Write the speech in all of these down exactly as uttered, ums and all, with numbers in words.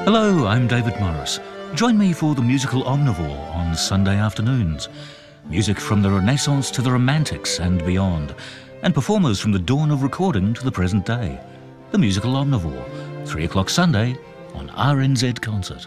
Hello, I'm David Morris. Join me for the musical Omnivore on Sunday afternoons. Music from the Renaissance to the Romantics and beyond, and performers from the dawn of recording to the present day. The musical Omnivore, three o'clock Sunday on R N Z Concert.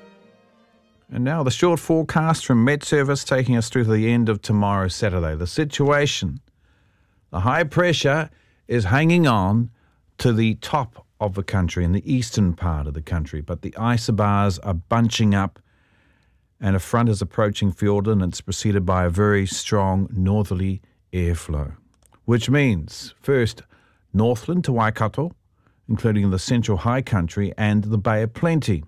And now the short forecast from Met Service taking us through to the end of tomorrow, Saturday. The situation. The high pressure is hanging on to the top of the country, in the eastern part of the country, but the isobars are bunching up and a front is approaching Fiordland, and it's preceded by a very strong northerly airflow, which means, first, Northland to Waikato, including the central high country and the Bay of Plenty.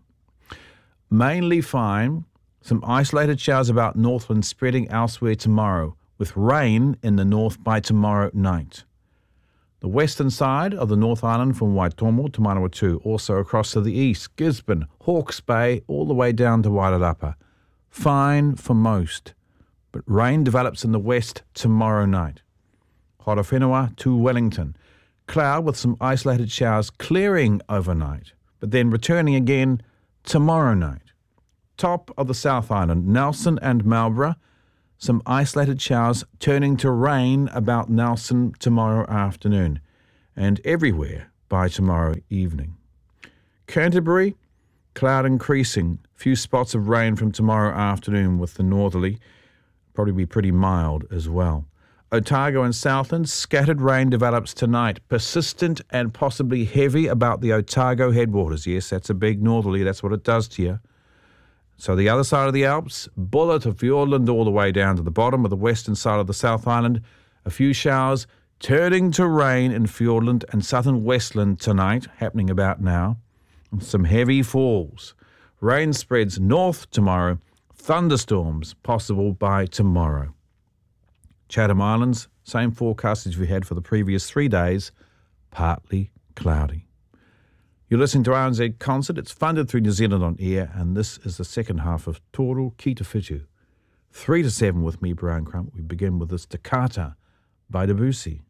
Mainly fine, some isolated showers about Northland spreading elsewhere tomorrow, with rain in the north by tomorrow night. The western side of the North Island from Waitomo to Manawatu, also across to the east, Gisborne, Hawke's Bay, all the way down to Wairarapa. Fine for most, but rain develops in the west tomorrow night. Horowhenua to Wellington. Cloud with some isolated showers clearing overnight, but then returning again tomorrow night. Top of the South Island, Nelson and Marlborough. Some isolated showers turning to rain about Nelson tomorrow afternoon, and everywhere by tomorrow evening. Canterbury, cloud increasing, few spots of rain from tomorrow afternoon with the northerly, probably be pretty mild as well. Otago and Southland, scattered rain develops tonight, persistent and possibly heavy about the Otago headwaters. Yes, that's a big northerly, that's what it does to you. So the other side of the Alps, Buller to Fiordland all the way down to the bottom of the western side of the South Island. A few showers turning to rain in Fiordland and southern Westland tonight, happening about now. Some heavy falls. Rain spreads north tomorrow. Thunderstorms possible by tomorrow. Chatham Islands, same forecast as we had for the previous three days, partly cloudy. You're listening to R N Z Concert. It's funded through New Zealand On Air, and this is the second half of Toru Ki Te Whitu. Three to seven with me, Brian Crump. We begin with this Toccata by Debussy.